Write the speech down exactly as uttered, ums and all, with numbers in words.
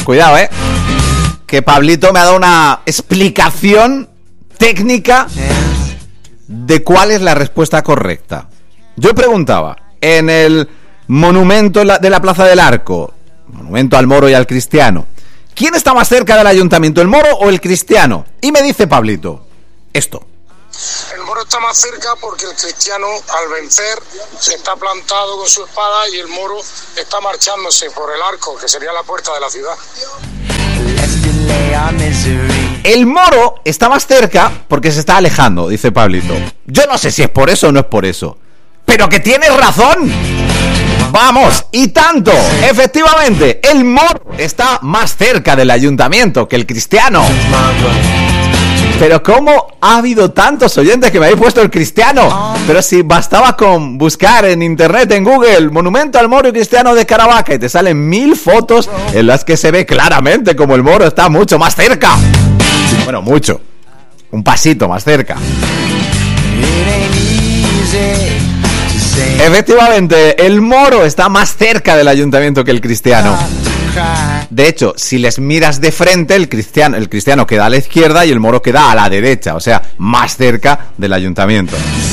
cuidado, ¿eh? Que Pablito me ha dado una explicación técnica de cuál es la respuesta correcta. Yo preguntaba, en el monumento de la Plaza del Arco, monumento al moro y al cristiano, ¿quién está más cerca del ayuntamiento, el moro o el cristiano? Y me dice Pablito esto. El moro está más cerca porque el cristiano, al vencer, se está plantado con su espada y el moro está marchándose por el arco, que sería la puerta de la ciudad. El moro está más cerca porque se está alejando, dice Pablito. Yo no sé si es por eso o no es por eso, pero que tienes razón. Vamos, y tanto. Efectivamente, el moro está más cerca del ayuntamiento que el cristiano. Pero ¿cómo ha habido tantos oyentes que me habéis puesto el cristiano? Pero si bastaba con buscar en internet, en Google, monumento al moro y cristiano de Caravaca, y te salen mil fotos en las que se ve claramente como el moro está mucho más cerca. Bueno, mucho. Un pasito más cerca. Efectivamente, el moro está más cerca del ayuntamiento que el cristiano. De hecho, si les miras de frente, el cristiano, el cristiano queda a la izquierda y el moro queda a la derecha, o sea, más cerca del ayuntamiento.